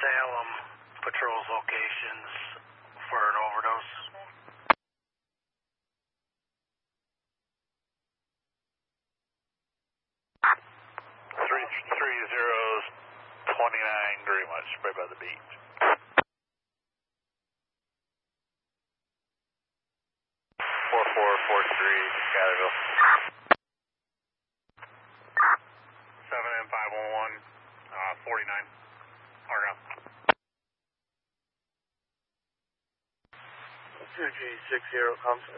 Salem patrols locations for an overdose. 330's 29 Greenwood, right by the beach. Four 43, Scottsville. 7M511, 49, Argyle. 2G60, Comfort.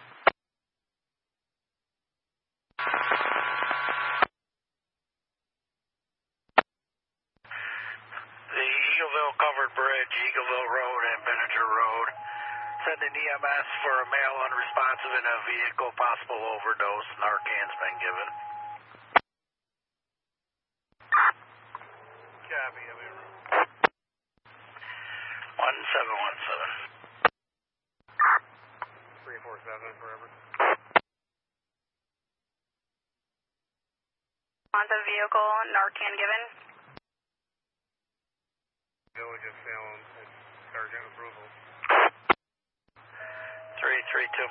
The Eagleville Covered Bridge, Eagleville Road and Benninger Road. Sending EMS for a male unresponsive in a vehicle, possible overdose. Narcan's been given. Copy, 1717. 347 forever. On the vehicle, Narcan given. Village of Salem, Sergeant approval. 332.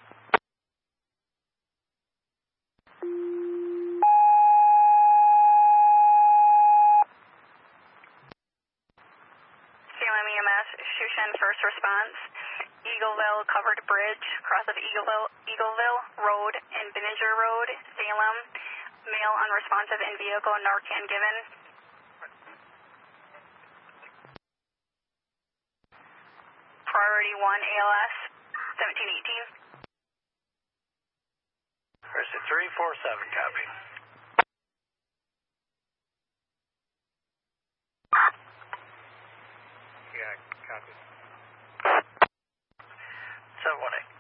Salem EMS, Shushan first response. Eagleville Covered Bridge, cross of Eagleville Road and Benninger Road, Salem. Male unresponsive in vehicle, Narcan given. Priority 1 ALS, 1718. Person 347, copy. Yeah, copy. 718.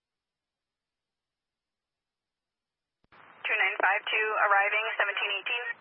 2952 arriving, 1718.